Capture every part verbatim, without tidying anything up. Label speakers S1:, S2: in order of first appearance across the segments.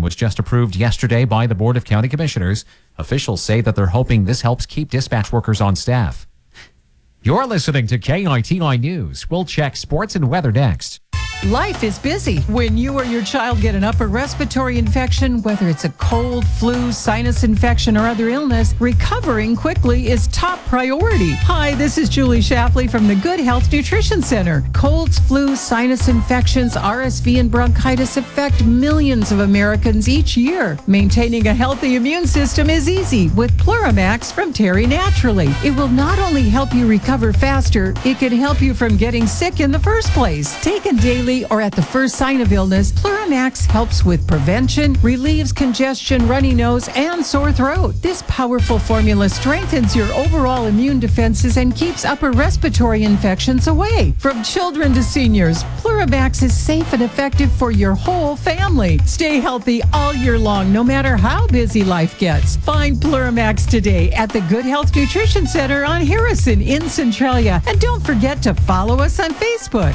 S1: was just approved yesterday by the Board of County Commissioners. Officials say that they're hoping this helps keep dispatch workers on staff. You're listening to K I T I News. We'll check sports and weather next.
S2: Life is busy. When you or your child get an upper respiratory infection, whether it's a cold, flu, sinus infection, or other illness, recovering quickly is top priority. Hi, this is Julie Shapley from the Good Health Nutrition Center. Colds, flu, sinus infections, R S V, and bronchitis affect millions of Americans each year. Maintaining a healthy immune system is easy with Pluramax from Terry Naturally. It will not only help you recover faster, it can help you from getting sick in the first place. Taken daily or at the first sign of illness, Pluramax helps with prevention, relieves congestion, runny nose, and sore throat. This powerful formula strengthens your overall immune defenses and keeps upper respiratory infections away. From children to seniors, Pluramax is safe and effective for your whole family. Stay healthy all year long, no matter how busy life gets. Find Pluramax today at the Good Health Nutrition Center on Harrison in Centralia. And don't forget to follow us on Facebook.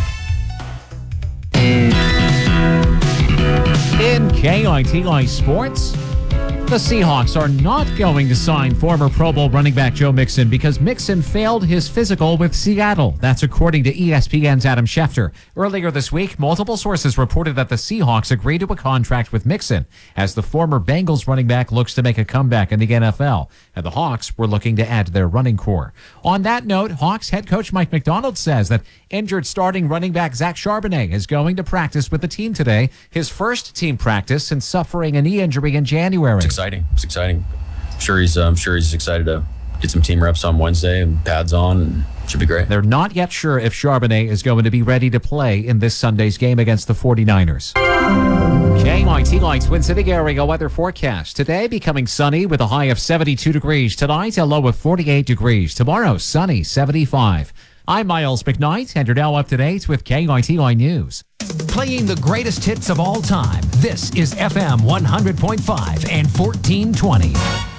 S1: In K I T I Sports, the Seahawks are not going to sign former Pro Bowl running back Joe Mixon because Mixon failed his physical with Seattle. That's according to E S P N's Adam Schefter. Earlier this week, multiple sources reported that the Seahawks agreed to a contract with Mixon as the former Bengals running back looks to make a comeback in the N F L, and the Hawks were looking to add to their running core. On that note, Hawks head coach Mike Macdonald says that injured starting running back Zach Charbonnet is going to practice with the team today, his first team practice since suffering a knee injury in January.
S3: It's exciting. It's exciting. I'm sure he's, uh, I'm sure he's excited to get some team reps on Wednesday and pads on. And should be great.
S1: They're not yet sure if Charbonnet is going to be ready to play in this Sunday's game against the forty-niners. K I T I Twin City area weather forecast. Today becoming sunny with a high of seventy-two degrees. Tonight a low of forty-eight degrees. Tomorrow sunny, seventy-five. I'm Miles McKnight, and you're now up to date with K I T I News.
S4: Playing the greatest hits of all time. This is F M one hundred point five and fourteen twenty.